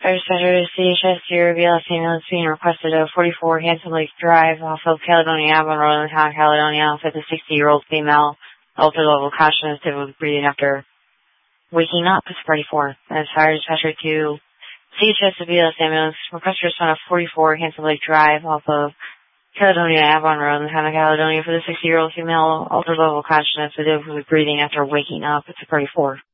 Fire Dispatcher CHS to reveal a female is being requested at 44 Hanson Lake Drive off of Caledonia Avenue, Northern Town, Caledonia, with a 60-year-old female. Altered level of consciousness with breathing after waking up. It's 44. That's Fire Dispatcher to CHS to reveal a ambulance. Request to respond at 44 Hanson Lake Drive off of Caledonia Avenue, Northern Town, Caledonia, for the 60-year-old female. Altered level of consciousness with breathing after waking up. It's a 34.